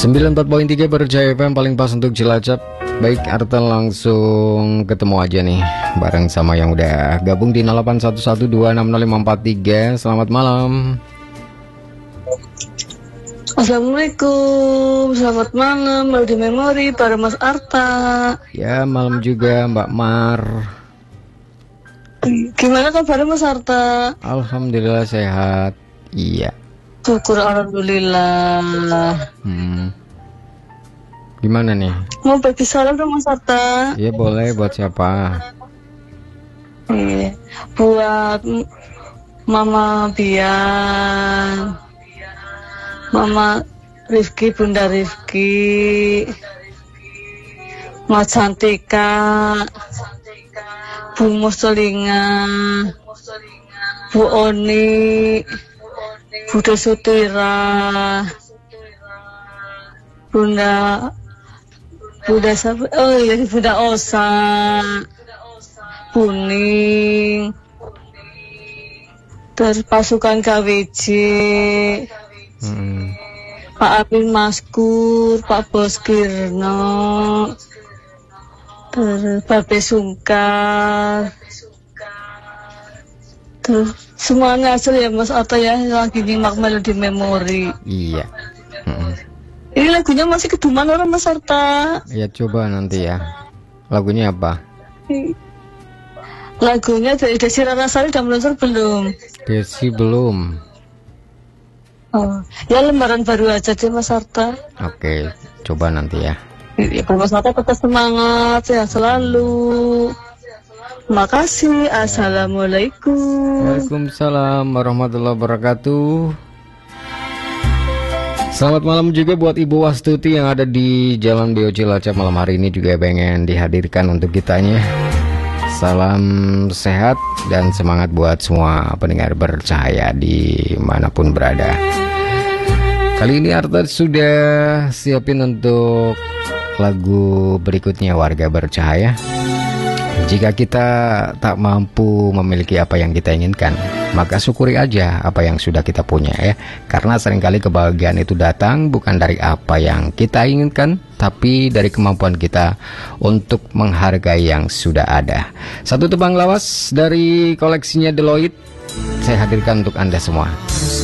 94.3 Berjaya FM paling pas untuk Cilacap. Baik, Arta langsung ketemu aja nih bareng sama yang udah gabung di 0811260543. Selamat malam. Assalamualaikum, selamat malam, Melody Memory para Mas Arta. Ya, malam juga Mbak Mar. Gimana kabar Mas Arta? Alhamdulillah sehat. Iya. Syukur alhamdulillah. Gimana nih? Mau bagi salam dong Mas Arta? Iya boleh, buat siapa? Iya, buat Mama Bian, Mama Rifki, Bunda Rifki, Mas Cantika, Bu Muslinga, Bu Oni, Bunda Sutira, Bunda siapa? Oh iya, Bunda Osa, Kuning, terus pasukan KWJ, Pak Amin Maskur, Pak Bos Kirno, terus Babe Sungkar, terus semuanya asal ya Mas Arta ya, lagi nyimak Melody Memory. Iya. Ini lagunya masih keduman orang Mas Arta. Ya coba nanti ya. Lagunya apa? Lagunya dari Desi Ratnasari udah meluncur belum? Desi belum. Oh, ya lembaran baru aja deh Mas Arta. Oke, coba nanti ya. Ya, Mas Arta tetap semangat, sehat selalu. Makasih. Assalamualaikum. Waalaikumsalam warahmatullahi wabarakatuh. Selamat malam juga buat Ibu Wastuti yang ada di Jalan Bio Cilacap. Malam hari ini juga pengen dihadirkan untuk kitanya. Salam sehat dan semangat buat semua pendengar bercahaya dimanapun berada. Kali ini Arta sudah siapin untuk lagu berikutnya Warga Bercahaya. Jika kita tak mampu memiliki apa yang kita inginkan, maka syukuri aja apa yang sudah kita punya ya. Karena seringkali kebahagiaan itu datang bukan dari apa yang kita inginkan, tapi dari kemampuan kita untuk menghargai yang sudah ada. Satu tebang lawas dari koleksinya Deloitte saya hadirkan untuk Anda semua.